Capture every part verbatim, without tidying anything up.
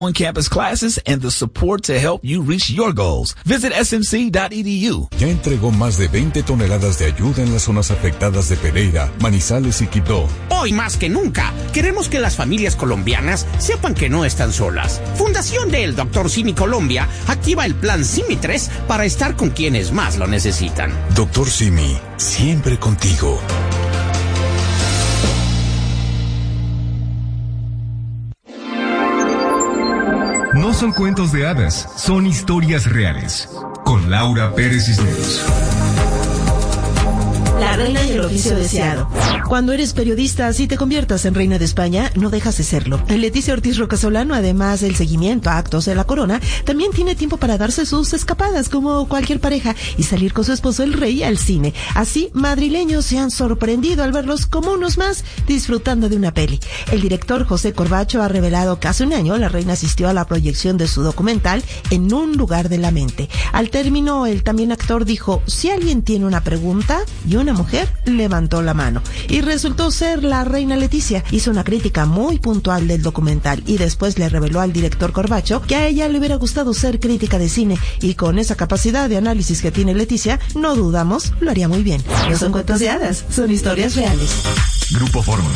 on-campus classes and the support to help you reach your goals. Visit S M C dot E D U. Ya entregó más de veinte toneladas de ayuda en las zonas afectadas de Pereira, Manizales y Quibdó. Hoy más que nunca, queremos que las familias colombianas sepan que no están solas. Fundación del doctor Simi Colombia activa el plan Simi tres para estar con quienes más lo necesitan. doctor Simi, siempre contigo. No son cuentos de hadas, son historias reales. Con Laura Pérez Cisneros. La reina y el oficio deseado. Cuando eres periodista, si te conviertas en reina de España, no dejas de serlo. Leticia Ortiz Rocasolano, además del seguimiento a actos de la corona, también tiene tiempo para darse sus escapadas como cualquier pareja y salir con su esposo el rey al cine. Así, madrileños se han sorprendido al verlos como unos más disfrutando de una peli. El director José Corbacho ha revelado que hace un año la reina asistió a la proyección de su documental En un lugar de la mente. Al término, el también actor dijo, si alguien tiene una pregunta, y una mujer levantó la mano. Y resultó ser la reina Leticia. Hizo una crítica muy puntual del documental y después le reveló al director Corbacho que a ella le hubiera gustado ser crítica de cine y con esa capacidad de análisis que tiene Leticia, no dudamos, lo haría muy bien. No son cuentos de hadas, son historias reales. Grupo Fórmula.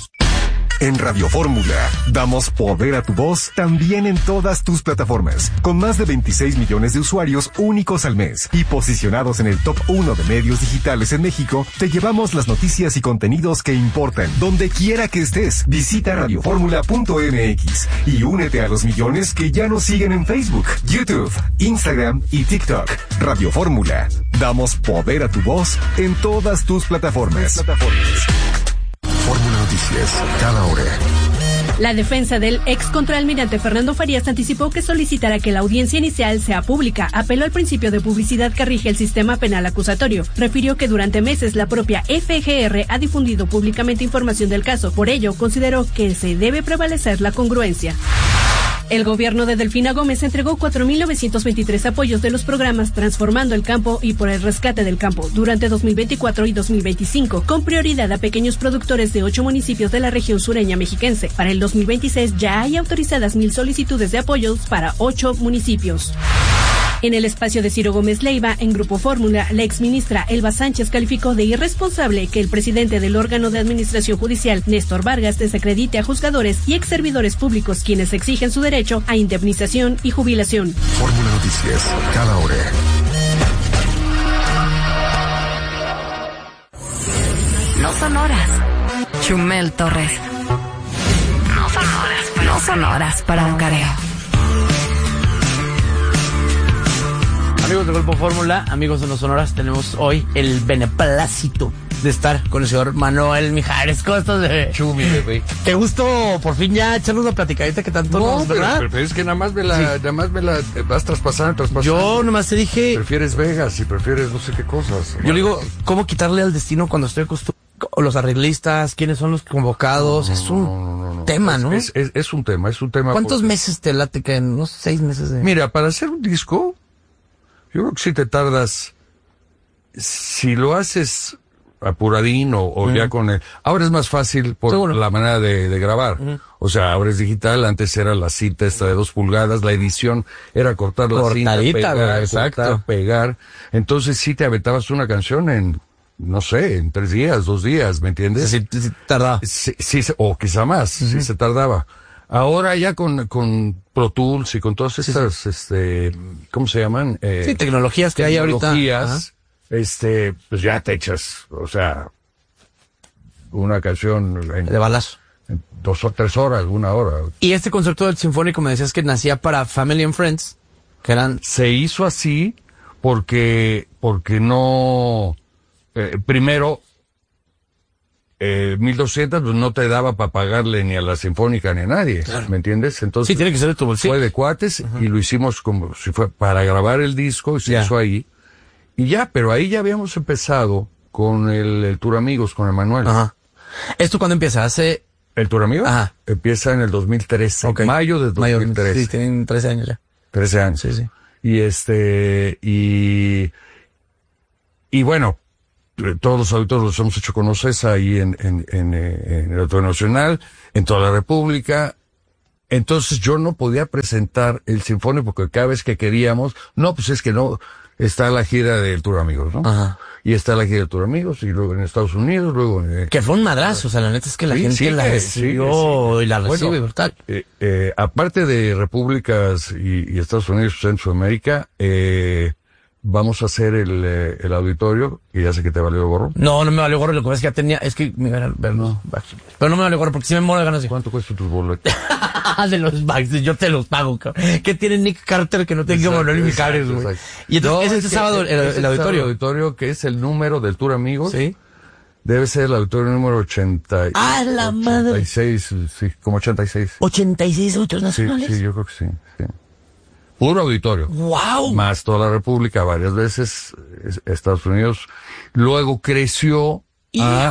En Radio Fórmula, damos poder a tu voz también en todas tus plataformas, con más de veintiséis millones de usuarios únicos al mes y posicionados en el top uno de medios digitales en México, te llevamos las noticias y contenidos que importan, donde quiera que estés. Visita radio fórmula punto m x y únete a los millones que ya nos siguen en Facebook, YouTube, Instagram y TikTok. Radio Fórmula, damos poder a tu voz en todas tus plataformas. plataformas. Fórmula Noticias, cada hora. La defensa del ex contraalmirante Fernando Farías anticipó que solicitará que la audiencia inicial sea pública. Apeló al principio de publicidad que rige el sistema penal acusatorio. Refirió que durante meses la propia F G R ha difundido públicamente información del caso. Por ello, consideró que se debe prevalecer la congruencia. El gobierno de Delfina Gómez entregó cuatro mil novecientos veintitrés apoyos de los programas Transformando el Campo y Por el Rescate del Campo durante dos mil veinticuatro y dos mil veinticinco, con prioridad a pequeños productores de ocho municipios de la región sureña mexiquense. Para el dos mil veintiséis ya hay autorizadas mil solicitudes de apoyos para ocho municipios. En el espacio de Ciro Gómez Leiva, en Grupo Fórmula, la exministra Elba Sánchez calificó de irresponsable que el presidente del órgano de administración judicial, Néstor Vargas, desacredite a juzgadores y exservidores públicos quienes exigen su derecho a indemnización y jubilación. Fórmula Noticias, cada hora. No son horas. Chumel Torres. No son horas. No son horas para un careo. Amigos de Grupo Fórmula, amigos de No Sonoras, tenemos hoy el beneplácito de estar con el señor Manuel Mijares. ¿Cómo estás, bebé? Chumi, bebé. ¿Te gustó por fin ya echarnos una platicadita que tanto no, nos, ¿verdad? Pero, pero es que nada más me la, sí. nada más me la vas traspasando, traspasando. Yo nomás te dije... Prefieres Vegas y prefieres no sé qué cosas. Yo le digo, ¿cómo quitarle al destino cuando estoy acostumbrado? Los arreglistas, quiénes son los convocados, no, es un no, no, no. tema, ¿no? Es, es, es un tema, es un tema. ¿Cuántos porque... meses te late que en unos seis meses de...? Mira, para hacer un disco... Yo creo que si te tardas, si lo haces apuradín o, o uh-huh. ya con el... Ahora es más fácil por Seguro. la manera de, de grabar. Uh-huh. O sea, ahora es digital, antes era la cinta esta de dos pulgadas, la edición era cortar la cinta, pegar, ¿verdad? Exacto. cortar, pegar. Entonces sí te aventabas una canción en, no sé, en tres días, dos días, ¿me entiendes? Sí, sí, sí tardaba. Sí, sí, o quizá más, uh-huh. sí se tardaba. Ahora ya con, con Pro Tools y con todas estas, sí, sí. este, ¿cómo se llaman? Eh, sí, tecnologías que hay ahorita. Tecnologías, este, pues ya te echas, o sea, una canción en, de balazo. En dos o tres horas, una hora. Y este concierto del Sinfónico me decías que nacía para Family and Friends, que eran... Se hizo así porque, porque no, eh, primero, Eh, mil doscientos pues no te daba para pagarle ni a la Sinfónica ni a nadie, claro. ¿me entiendes? Entonces sí, tiene que ser de tu bolsillo. Fue de cuates uh-huh. y lo hicimos como si fue para grabar el disco y se yeah. hizo ahí y ya, pero ahí ya habíamos empezado con el, el Tour Amigos con Emanuel. Ajá. ¿Esto cuándo empieza? ¿Hace el Tour Amigos? Ajá. Empieza en el dos mil trece, okay. mayo de dos mil trece. Sí, tienen trece años ya. trece años. Sí, sí. Y este y y bueno. Todos los auditores los hemos hecho con Ocesa ahí en, en, en, en el Auditorio Nacional, en toda la República. entonces yo no podía presentar el Sinfónico porque cada vez que queríamos, no, pues es que no, está la gira del Tour Amigos, ¿no? Ajá. Y está la gira del Tour Amigos, y luego en Estados Unidos, luego... Eh, que fue un madrazo, o sea, la neta es que la sí, gente sí, la recibió sí, sí. y la recibe bueno, brutal. Eh, eh, aparte de repúblicas y, y Estados Unidos, Centroamérica, eh, vamos a hacer el, eh, el auditorio, y ya sé que te valió gorro. No, no me valió gorro, lo que pasa es que ya tenía, es que me iban a ver, no, pero no me valió gorro, porque si me muero de ganas de... ¿Cuánto cuesta tus boletos? De los Backstreet, yo te los pago, cabrón. ¿Qué tiene Nick Carter que no tenga Manuel y Mijares, güey? Y entonces, no, ¿es este es sábado el, el, el auditorio? El auditorio, que es el número del Tour Amigos. Sí. Debe ser el auditorio número ochenta. ¡Ah, la madre! ochenta y seis, sí, como ochenta y seis. ¿ochenta y seis auditorios nacionales? Sí, sí, yo creo que sí, sí. Puro auditorio. ¡Wow! Más toda la República, varias veces, Estados Unidos. Luego creció a,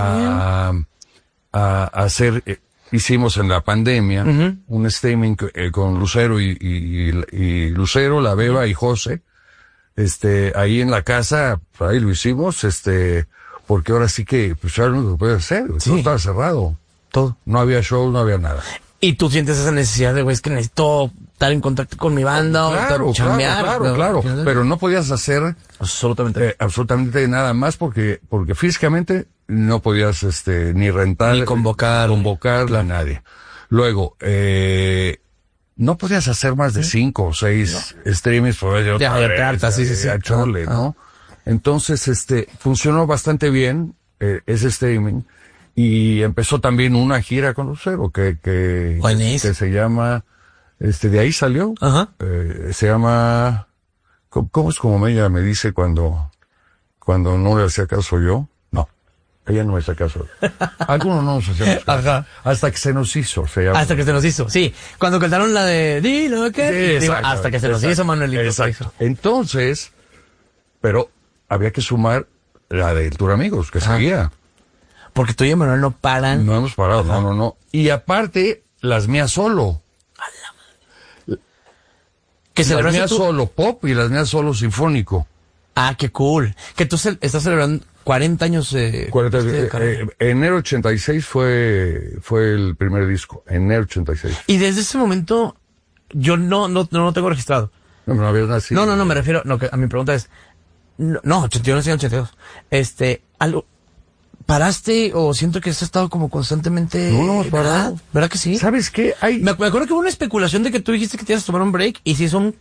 a, a, a hacer... Hicimos en la pandemia uh-huh. un streaming eh, con Lucero y, y, y, y Lucero, la Beba y José, este, ahí en la casa, ahí lo hicimos, este, porque ahora sí que, pues era lo único que podía hacer, sí. Todo estaba cerrado. Todo. No había show, no había nada. Y tú sientes esa necesidad de, güey, es que necesito estar en contacto con mi banda, claro, o chambear. Claro, claro, claro, pero no podías hacer absolutamente, eh, absolutamente nada más porque, porque físicamente no podías, este, ni rentar, ni convocar, convocar claro. a nadie. Luego, eh, no podías hacer más de cinco o seis no. streamings por ello. Ya, ya, harta, sí, sí, sí. A chole, ah, ¿no? Ah. Entonces, este, funcionó bastante bien, eh, ese streaming. Y empezó también una gira con Lucero que, que, que se llama, este, de ahí salió. Ajá. Eh, se llama, ¿cómo, ¿cómo es como ella me dice cuando, cuando no le hacía caso yo? No, ella no me hacía caso. Algunos no nos hacíamos caso. Ajá. Hasta que se nos hizo, se llama. Hasta que se nos hizo, sí. Cuando cantaron la de, dilo que, sí, digo, hasta que se nos hizo, Manuelito. Exacto. Entonces, pero había que sumar la del Tour Amigos, que Ajá. seguía. Porque tú y Manuel no paran. No hemos parado, Ajá. no, no, no. Y aparte, las mías solo. A la madre. Que las mías tú? Solo pop y las mías solo sinfónico. Ah, qué cool. Que tú ce- estás celebrando cuarenta años. Eh, cuarenta, eh, eh, enero ochenta y seis fue, fue el primer disco. Enero ochenta y seis. Y desde ese momento, yo no, no, no lo tengo registrado. No, no habías nacido. No, no, no, me refiero, no, que a mi pregunta es, no, no ochenta y uno, ochenta y dos. Este, algo, ¿paraste o siento que has estado como constantemente? No, no, ¿verdad? ¿Verdad que sí? ¿Sabes qué? Hay... Me, me acuerdo que hubo una especulación de que tú dijiste que te ibas a tomar un break y si es un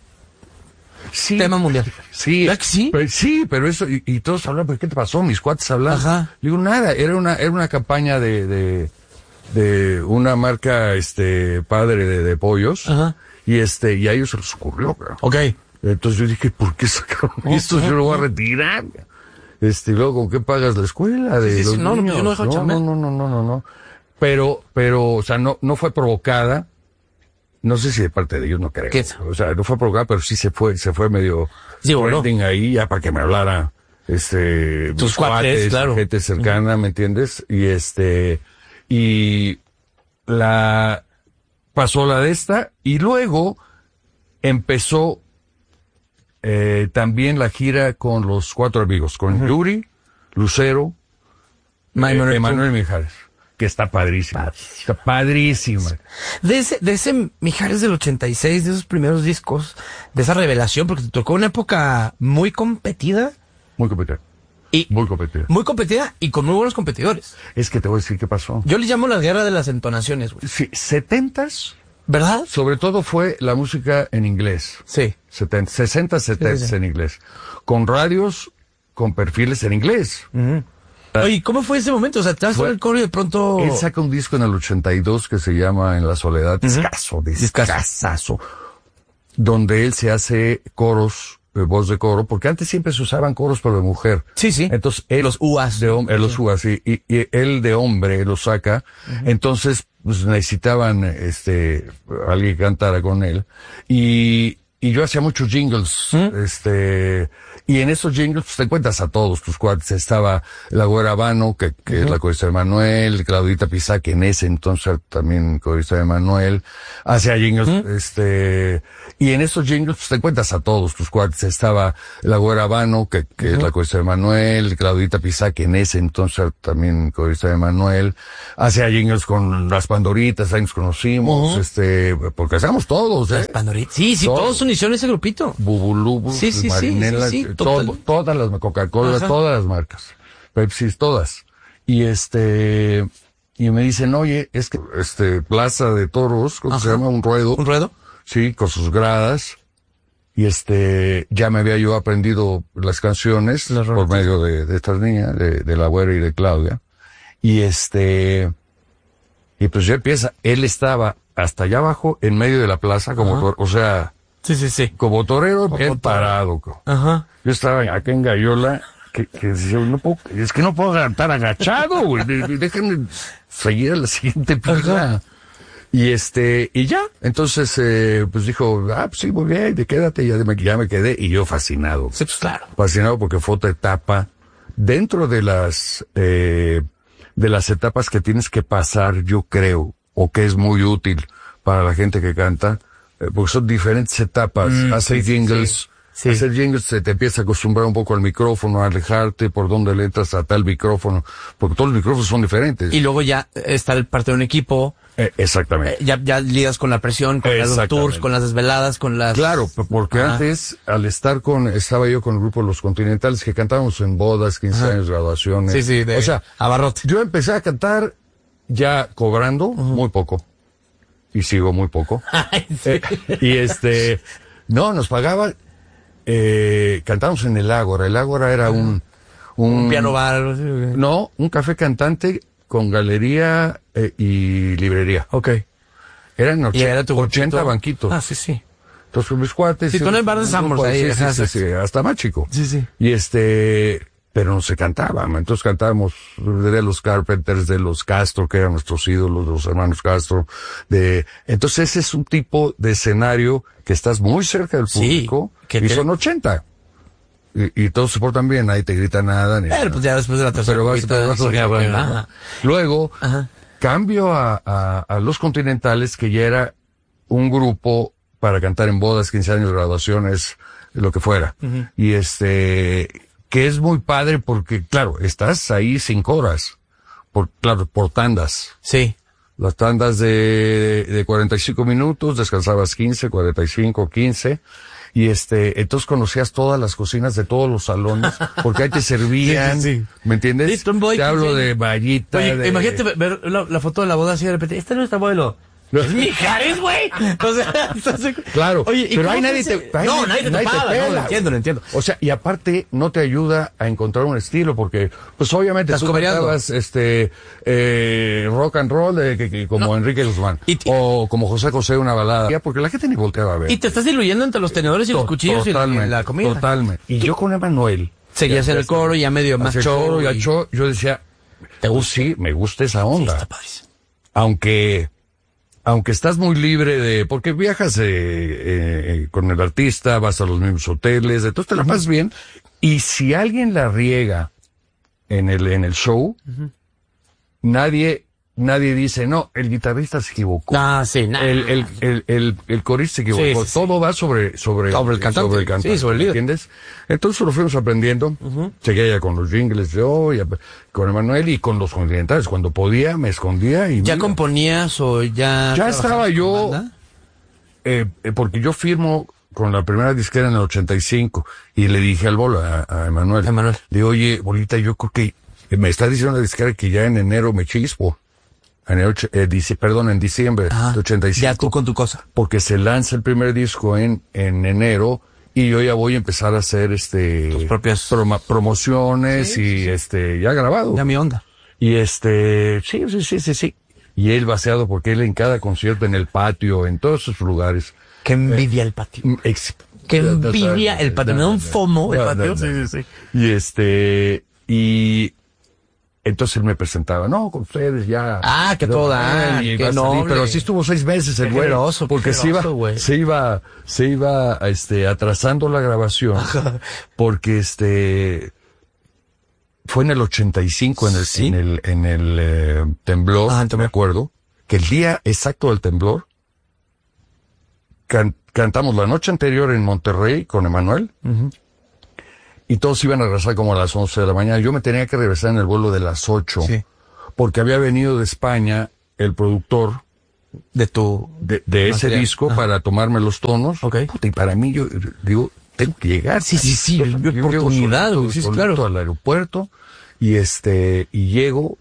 sí, tema mundial. Sí. ¿Verdad que sí? Pero, sí, pero eso, y, y todos hablan, ¿pero qué te pasó? Mis cuates hablan. Ajá. Digo, nada, era una, era una campaña de, de, de una marca, este, padre de, de pollos. Ajá. Y este, y a ellos se les ocurrió, bro. Ok. Entonces yo dije, ¿por qué sacaron esto? Yo lo voy a retirar. Este, y luego, ¿con qué pagas la escuela de sí, sí, los sí, no, niños? No, no, no, no, no, no, no, no. Pero, pero, o sea, no, no fue provocada. No sé si de parte de ellos, no creo. ¿Qué? O sea, no fue provocada, pero sí se fue, se fue medio sí, bueno. ahí ya para que me hablara, este, tus cuates, claro. Gente cercana, uh-huh. ¿me entiendes? Y este, y la, pasó la de esta, y luego empezó Eh, también la gira con los cuatro amigos, con uh-huh. Yuri, Lucero, eh, Emanuel Mijares, que está padrísima, padrísima. Está padrísima. De ese, de ese Mijares del ochenta y seis, de esos primeros discos, de esa revelación, porque te tocó una época muy competida. Muy competida. Y muy competida. Muy competida y con muy buenos competidores. Es que te voy a decir qué pasó. Yo le llamo la guerra de las entonaciones, güey. Sí, setentas. ¿Verdad? Sobre todo fue la música en inglés. Sí. setenta, sesenta, setenta sí, sí, sí. en inglés. Con radios, con perfiles en inglés. Uh-huh. Oye, ¿cómo fue ese momento? O sea, te vas a el coro y de pronto... Él saca un disco en el ochenta y dos que se llama En la soledad. Uh-huh. Discazo, discazazo. Donde él se hace coros, eh, voz de coro, porque antes siempre se usaban coros pero de mujer. Sí, sí. Entonces él... Los U A S. De hom- eh, los U A S, y, y, y él de hombre lo saca. Uh-huh. Entonces... pues necesitaban este alguien que cantara con él y y yo hacía muchos jingles, ¿Mm? este, y en esos jingles pues te encuentras a todos tus cuates. Estaba la Güera Vano, que, que uh-huh. es la corista de Manuel, Claudita Pizá, que en ese entonces también corista de Manuel, hacía jingles, uh-huh. este, y en esos jingles pues te encuentras a todos tus cuates. Estaba la Güera Vano, que, que uh-huh. es la corista de Manuel, Claudita Pizá, que en ese entonces también corista de Manuel, hacía jingles con las Pandoritas, ahí nos conocimos, uh-huh. este, porque hacíamos todos, ¿eh? Las Pandoritas, sí, sí, todos, todos unieron ese grupito. Bubulubu, sí, sí, Marinela, sí, sí, sí, todo, todas las Coca-Cola, Ajá. todas las marcas, Pepsi, todas. Y este, y me dicen, oye, es que este Plaza de Toros, ¿cómo Ajá. se llama? Un ruedo. ¿Un ruedo? Sí, con sus gradas. Y este, ya me había yo aprendido las canciones las por medio de, de estas niñas, de, de la Güera y de Claudia. Y este, y pues ya empieza, él estaba hasta allá abajo, en medio de la plaza, como, tor- o sea, sí, sí, sí. como torero, bien como parado. Ajá. Yo estaba acá en Gallola, que, que decía, no puedo, es que no puedo estar agachado, güey, déjenme seguir a la siguiente pista. Y este, y ya, entonces, eh, pues dijo, ah, pues sí, muy bien, de quédate, ya me, ya me quedé, y yo fascinado. Sí, pues claro. Fascinado porque fue otra etapa, dentro de las, eh, de las etapas que tienes que pasar, yo creo, o que es muy útil para la gente que canta, eh, porque son diferentes etapas. Mm, hacer sí, jingles, sí, sí. hacer jingles se te empieza a acostumbrar un poco al micrófono, a alejarte por donde le entras a tal micrófono, porque todos los micrófonos son diferentes. Y luego ya estar parte de un equipo. Eh, exactamente. Eh, ya, ya lidas con la presión, con los tours, con las desveladas, con las... Claro, porque Ajá. antes, al estar con, estaba yo con el grupo Los Continentales, que cantábamos en bodas, quince Ajá. años, graduaciones. Sí, sí, de o sea, abarrote. Yo empecé a cantar ya cobrando uh-huh. muy poco. Y sigo muy poco. Ay, sí. eh, y este, no, nos pagaban, eh, cantábamos en el Ágora. El Ágora era un, un... Un piano bar. No, un café cantante con galería eh, y librería. Ok. Eran och- era tu ochenta grupito? banquitos. Ah, sí, sí. Entonces con mis cuates. Sí, con el bar de Sambors ahí. Sí, sí, sí, sí, hasta más chico. Sí, sí. Y este, pero no se cantaba. Entonces cantábamos de los Carpenters, de los Castro, que eran nuestros ídolos, de los hermanos Castro. De, entonces ese es un tipo de escenario que estás muy cerca del público. Sí, que y te... son ochenta. Y, y todos se portan bien, nadie te grita nada. Ni pero nada. pues ya después de la tercera. Pero vas, poquita, vas, sí, vas, bueno, vas, luego, Ajá. cambio a, a, a Los Continentales, que ya era un grupo para cantar en bodas, quince años, graduaciones, lo que fuera. Uh-huh. Y este, que es muy padre porque, claro, estás ahí cinco horas. Por, claro, por tandas. Sí. Las tandas de, de cuarenta y cinco minutos, descansabas quince, cuarenta y cinco, quince. Y este, entonces conocías todas las cocinas de todos los salones, porque ahí te servían, sí, sí, sí. ¿me entiendes? Listo, boy, te hablo sí. de Vallita. Oye, de... imagínate ver la, la foto de la boda así de repente, este no es tu abuelo. Es Mijares, güey. O sea, entonces... Claro, oye, pero ahí nadie te, te... No, nadie te, nadie te paga, no, lo entiendo, lo entiendo. O sea, y aparte no te ayuda a encontrar un estilo, porque, pues obviamente tú cantabas, este, eh, rock and roll, de, que, que, como no. Enrique Guzmán, t- o como José José, una balada, porque la gente ni volteaba a ver. Y te estás diluyendo entre los tenedores y los cuchillos y la, la comida. Totalmente. Y yo con Emanuel. Seguías en el coro y ya medio más show. Y... Yo, yo decía, ¿te gusta? Sí, me gusta esa onda. Sí, está padrísimo. Aunque... Aunque estás muy libre de, porque viajas eh, eh, con el artista, vas a los mismos hoteles, entonces te la pasas bien. Y si alguien la riega en el en el show, uh-huh. nadie nadie dice, no, el guitarrista se equivocó. Ah, sí, nah. el, el, el, el, el corista se equivocó. Sí, sí, Todo sí. va sobre, sobre, sobre el cantante. Sobre el cantante, sí, sobre el líder. ¿Entiendes? Entonces lo fuimos aprendiendo. Uh-huh. Llegué ya con los jingles yo, y con Emanuel y con los continentales. Cuando podía, me escondía y... ¿Ya mira. componías o ya...? Ya estaba yo... Eh, porque yo firmo con la primera disquera en el ochenta y cinco y le dije al Bolo, a, a Emanuel, Emanuel, le digo, oye, Bolita, yo creo que me está diciendo la disquera que ya en enero me chispo. En el, eh, dice, perdón, en diciembre Ajá, de ochenta y cinco. Ya tú con tu cosa. Porque se lanza el primer disco en, en enero y yo ya voy a empezar a hacer este... Tus propias... Proma, promociones sí, y sí. este, ya grabado. Ya mi onda. Y este, sí, sí, sí, sí, sí. Y él vaciado porque él en cada concierto, en el patio, en todos esos lugares. Qué envidia eh, el patio. Ex, Qué envidia el patio. Me da un fomo el patio. Sí, sí, sí. Y este, y... Entonces él me presentaba, no, con ustedes ya. Ah, que todo dan, y que va a salir, noble. pero sí estuvo seis meses el Qué güey. generoso, Porque qué se iba, generoso, se iba, se iba, este, atrasando la grabación. Porque este, fue en el ochenta y cinco, en el, ¿Sí? en el, en el eh, temblor, Ah, me acuerdo, que el día exacto del temblor, can, cantamos la noche anterior en Monterrey con Emanuel. Uh-huh. Y todos iban a regresar como a las once de la mañana. Yo me tenía que regresar en el vuelo de las ocho. Sí. Porque había venido de España el productor de tu de, de ese material. disco. Ajá. Para tomarme los tonos. Okay. Puta, y para mí, yo digo, tengo que llegar. Sí, sí, sí, Entonces, yo, yo llego oportunidad, solito, güey, sí, sí, solito claro. al aeropuerto. Y este, y llego.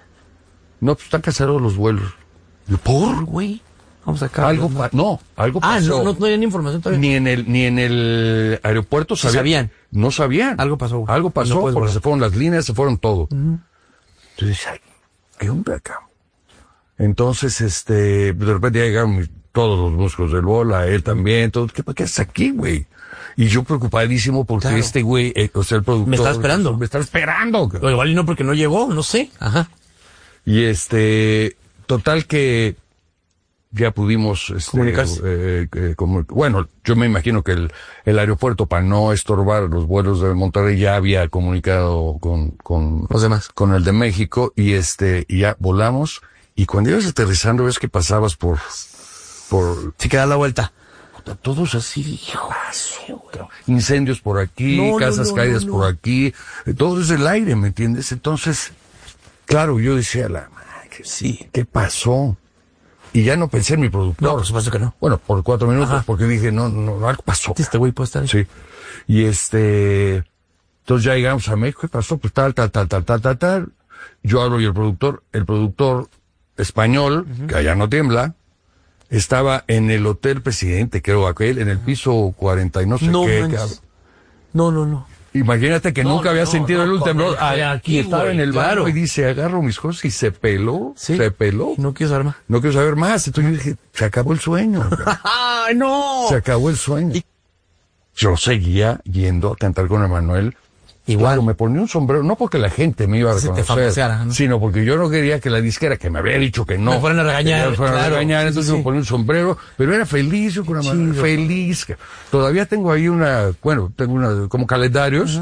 No, pues están cancelados los vuelos. Yo, ¿por? Güey. Vamos acá. Algo pa- no, algo Ah, pasó. no, no, no había ni información todavía. Ni en el, ni en el aeropuerto Sí sabían. sabían. No sabían. Algo pasó, güey. Algo pasó No puedes porque volar. se fueron las líneas, se fueron todo. Uh-huh. Entonces, ay, ¿qué onda acá? Entonces, este, de repente ya llegaron mis- todos los músicos del bola, él también, todo. ¿Qué, qué haces aquí, güey? Y yo preocupadísimo porque Claro. este güey, eh, o sea, el productor. Me está esperando. Me está esperando. O igual y no porque no llegó, no sé. Ajá. Y este, total que ya pudimos este, Comunicarse. eh, eh, como, bueno, yo me imagino que el, el aeropuerto, para no estorbar los vuelos de Monterrey, ya había comunicado con, con Los demás. con el de México, y este, y ya volamos, y cuando ibas aterrizando ves que pasabas por, por, Sí, que da la vuelta. todos así, hijo, incendios por aquí, No, no, casas no, caídas no, no. por aquí, todo es el aire, ¿me entiendes? Entonces, claro, yo decía, la madre, Sí. ¿qué pasó? Y ya no pensé en mi productor. No, por supuesto que no. Bueno, por cuatro minutos, Ajá. porque dije, no, no, no, algo pasó. Este güey puede estar ahí. Sí. Y este, entonces ya llegamos a México, ¿qué pasó? Pues tal, tal, tal, tal, tal, tal, tal. Yo hablo y el productor, el productor español, uh-huh. que allá no tiembla, estaba en el Hotel Presidente, creo, aquel, en el piso cuarenta y no sé No, qué. manches. No, no, no. Imagínate que No, nunca había no, sentido no, el con temblor. el- Ah, aquí, y estaba güey, en el claro. barco y dice, agarro mis cosas y se peló, Sí. se peló. No quiero saber más. No quiero saber más. Entonces yo dije, se acabó el sueño. ¡Ay, no! Se acabó el sueño. Y- Yo seguía yendo a cantar con Emanuel. Igual. Claro, me ponía un sombrero, no porque la gente me iba a Se te reconocer, fantaseara, ¿no? sino porque yo no quería que la disquera, que me había dicho que no, Me fueran a regañar, que me fueran a claro. regañar, Sí, entonces sí, me sí. ponía un sombrero, pero era feliz yo con Emanuel, chido. feliz. que- Todavía tengo ahí una, bueno, tengo una, como calendarios.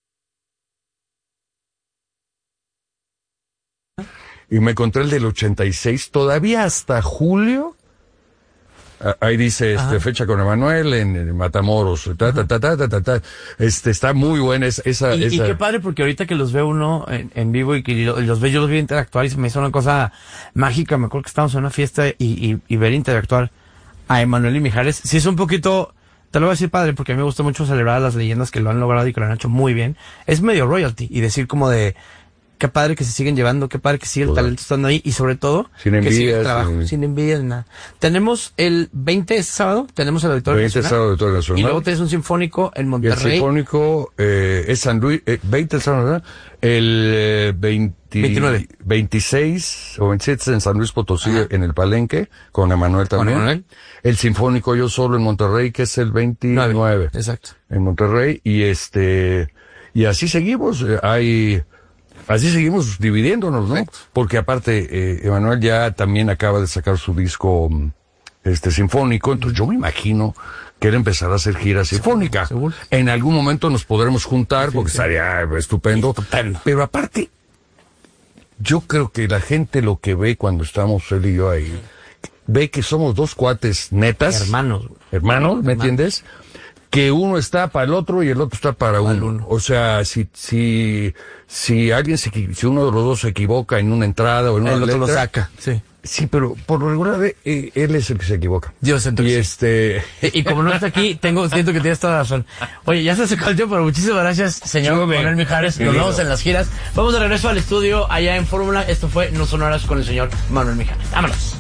Y me encontré el del ochenta y seis, todavía hasta julio. Ah, ahí dice, este, Ajá. fecha con Emanuel en, en Matamoros, ta, ta, ta, ta, ta, ta, ta. Este, está muy buena esa, esa, Y, y esa- qué padre, porque ahorita que los ve uno en, en vivo y que lo- los ve, yo los vi interactuar y se me hizo una cosa mágica. Me acuerdo que estábamos en una fiesta y, y, y ver interactuar a Emanuel y Mijares. Sí es un poquito, te lo voy a decir padre, porque a mí me gusta mucho celebrar a las leyendas que lo han logrado y que lo han hecho muy bien. Es medio royalty y decir como de, qué padre que se siguen llevando, qué padre que sigue el Total. talento estando ahí y sobre todo Sin que sigue envidias, el trabajo, sin- sin envidia ni nada. Tenemos el veinte ese sábado, tenemos el Auditorio veinte Nacional, sábado de todo el Nacional. y luego tienes un sinfónico en Y el Monterrey. sinfónico eh, es San Luis, eh, veinte sábado, ¿verdad? El eh, veinte, veintinueve. veintiséis o veintisiete es en San Luis Potosí, Ajá. en el Palenque, con Emanuel Con también. Emanuel. El sinfónico yo solo en Monterrey, que es el veintinueve. Exacto. En Monterrey, y este, y así seguimos, eh, hay, así seguimos dividiéndonos, ¿no? Perfecto. Porque aparte, eh, Emanuel ya también acaba de sacar su disco, mm, este, sinfónico, entonces yo me imagino que él empezará a hacer gira sinfónica. seguro. En algún momento nos podremos juntar, porque estaría estupendo. Estupendo. Pero aparte, yo creo que la gente lo que ve cuando estamos él y yo ahí, ve que somos dos cuates netas. Hermanos, güey. Hermanos, ¿me Hermanos. entiendes? Que uno está para el otro y el otro está para Para uno. uno. O sea, si, si, si alguien se, equi- si uno de los dos se equivoca en una entrada o en una El otro lo letra, saca, sí. sí, pero por lo regular, eh, él es el que se equivoca. Yo siento que Y sí. este, Y, y como no está aquí, tengo, siento que tienes toda la razón. Oye, ya se acercó el tiempo, pero muchísimas gracias, señor Sube. Manuel Mijares. Nos Querido. vemos en las giras. Vamos de regreso al estudio allá en Fórmula. Esto fue No Son Horas con el señor Manuel Mijares. Vámonos.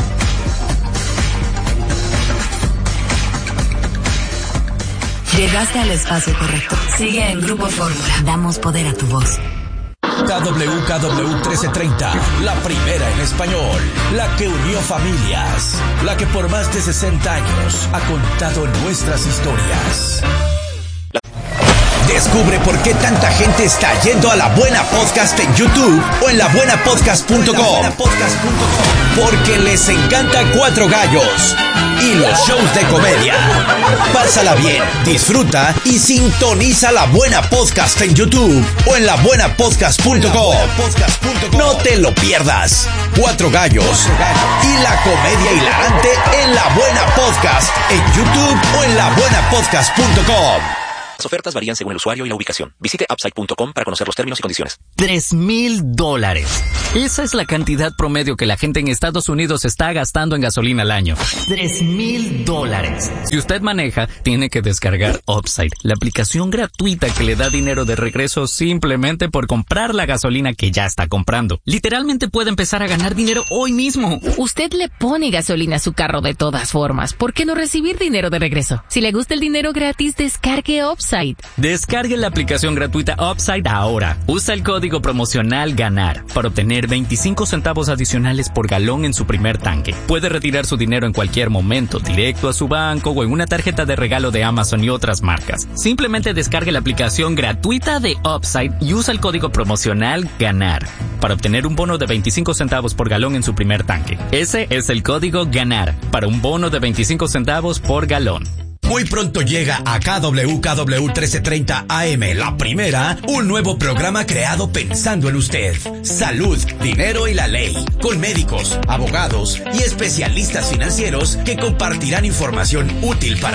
Llegaste al espacio correcto. Sigue en Grupo Fórmula. Damos poder a tu voz. K W K W trece treinta, la primera en español, la que unió familias, la que por más de sesenta años ha contado nuestras historias. Descubre por qué tanta gente está yendo a La Buena Podcast en YouTube o en la buena podcast punto com. Porque les encanta Cuatro Gallos y los shows de comedia. Pásala bien, disfruta y sintoniza La Buena Podcast en YouTube o en la buena podcast punto com. No te lo pierdas. Cuatro Gallos y la comedia hilarante en La Buena Podcast en YouTube o en la buena podcast punto com. Las ofertas varían según el usuario y la ubicación. Visite upside punto com para conocer los términos y condiciones. Tres mil dólares. Esa es la cantidad promedio que la gente en Estados Unidos está gastando en gasolina al año. Tres mil dólares. Si usted maneja, tiene que descargar Upside, la aplicación gratuita que le da dinero de regreso simplemente por comprar la gasolina que ya está comprando. Literalmente puede empezar a ganar dinero hoy mismo. Usted le pone gasolina a su carro de todas formas. ¿Por qué no recibir dinero de regreso? Si le gusta el dinero gratis, descargue Upside. Descargue la aplicación gratuita Upside ahora. Usa el código promocional GANAR para obtener veinticinco centavos adicionales por galón en su primer tanque. Puede retirar su dinero en cualquier momento, directo a su banco o en una tarjeta de regalo de Amazon y otras marcas. Simplemente descargue la aplicación gratuita de Upside y usa el código promocional GANAR para obtener un bono de veinticinco centavos por galón en su primer tanque. Ese es el código GANAR para un bono de veinticinco centavos por galón. Muy pronto llega a K W K W trece treinta A M, La Primera, un nuevo programa creado pensando en usted. Salud, dinero y la ley, con médicos, abogados y especialistas financieros que compartirán información útil para